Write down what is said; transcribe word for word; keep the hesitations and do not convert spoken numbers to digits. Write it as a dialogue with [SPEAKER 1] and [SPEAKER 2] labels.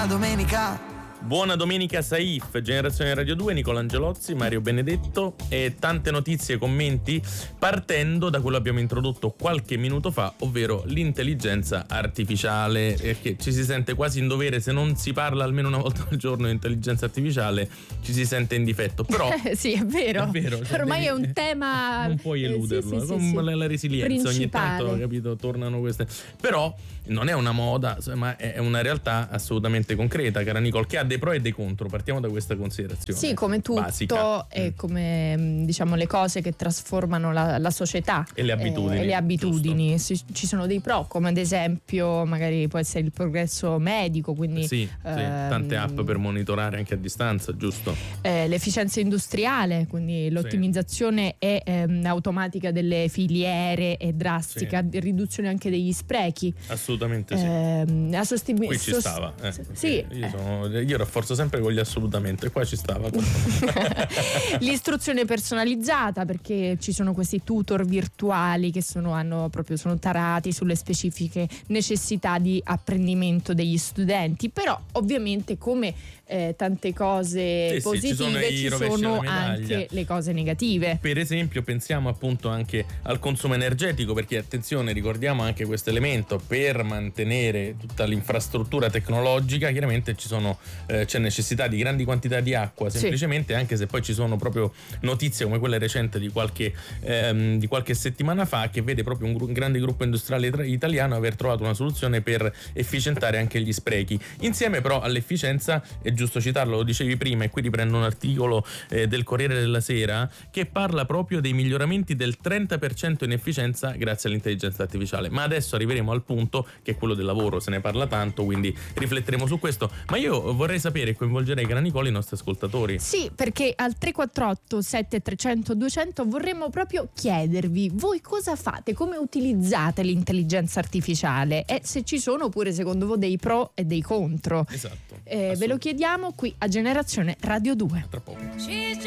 [SPEAKER 1] domenica.
[SPEAKER 2] Buona domenica Saif, Generazione Radio due, Nicola Angelozzi, Mario Benedetto e tante notizie e commenti partendo da quello che abbiamo introdotto qualche minuto fa, ovvero l'intelligenza artificiale, perché ci si sente quasi in dovere, se non si parla almeno una volta al giorno di intelligenza artificiale ci si sente in difetto, però
[SPEAKER 3] sì, è vero,
[SPEAKER 2] è vero cioè
[SPEAKER 3] ormai
[SPEAKER 2] devi,
[SPEAKER 3] è un tema,
[SPEAKER 2] non puoi eluderlo,
[SPEAKER 3] eh, sì, sì,
[SPEAKER 2] come
[SPEAKER 3] sì,
[SPEAKER 2] la, la resilienza
[SPEAKER 3] principale.
[SPEAKER 2] ogni tanto, capito, tornano queste, però non è una moda, ma è una realtà assolutamente concreta, cara Nicole, che ha dei pro e dei contro. Partiamo da questa considerazione.
[SPEAKER 3] Sì, come tutto,
[SPEAKER 2] basica.
[SPEAKER 3] e come diciamo le cose che trasformano la, la società
[SPEAKER 2] e le abitudini.
[SPEAKER 3] Eh, e le abitudini. Sì, ci sono dei pro, come ad esempio magari può essere il progresso medico, quindi
[SPEAKER 2] sì,
[SPEAKER 3] ehm,
[SPEAKER 2] sì, tante app per monitorare anche a distanza, giusto?
[SPEAKER 3] Eh, l'efficienza industriale, quindi l'ottimizzazione sì. e ehm, automatica delle filiere e drastica sì. riduzione anche degli sprechi.
[SPEAKER 2] Assolutamente sì.
[SPEAKER 3] Eh, la sostibil-
[SPEAKER 2] Qui ci
[SPEAKER 3] sost-
[SPEAKER 2] stava. Eh,
[SPEAKER 3] sì.
[SPEAKER 2] Io, sono, io rafforzo sempre con gli assolutamente, qua ci stava.
[SPEAKER 3] L'istruzione personalizzata, perché ci sono questi tutor virtuali che sono, hanno proprio, sono tarati sulle specifiche necessità di apprendimento degli studenti, però ovviamente come eh, tante cose
[SPEAKER 2] sì,
[SPEAKER 3] positive
[SPEAKER 2] sì, ci sono,
[SPEAKER 3] ci sono anche le cose negative.
[SPEAKER 2] Per esempio pensiamo appunto anche al consumo energetico, perché attenzione, ricordiamo anche questo elemento: per mantenere tutta l'infrastruttura tecnologica chiaramente ci sono eh, c'è necessità di grandi quantità di acqua, semplicemente, sì. Anche se poi ci sono proprio notizie come quella recente di qualche ehm, di qualche settimana fa, che vede proprio un, gru- un grande gruppo industriale tra- italiano aver trovato una soluzione per efficientare anche gli sprechi. Insieme però all'efficienza, è giusto citarlo, lo dicevi prima, e qui riprendo un articolo eh, del Corriere della Sera che parla proprio dei miglioramenti del trenta per cento in efficienza grazie all'intelligenza artificiale. Ma adesso arriveremo al punto che è quello del lavoro, se ne parla tanto, quindi rifletteremo su questo. Ma io vorrei sapere, coinvolgerei cara Nicola i nostri ascoltatori.
[SPEAKER 3] Sì, perché al tre quattro otto sette tre zero zero due zero zero vorremmo proprio chiedervi: voi cosa fate, come utilizzate l'intelligenza artificiale e se ci sono pure secondo voi dei pro e dei contro.
[SPEAKER 2] Esatto.
[SPEAKER 3] Eh, ve lo chiediamo qui a Generazione Radio due.
[SPEAKER 2] Tra poco.